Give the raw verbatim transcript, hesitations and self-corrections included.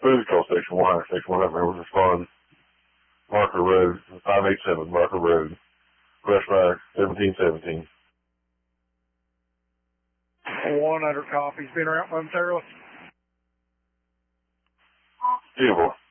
Food call station one, station one, members respond. Marker Road, five eight seven, Marker Road. Brush fire, seventeen seventeen. One under copy. He's been around momentarily. Beautiful.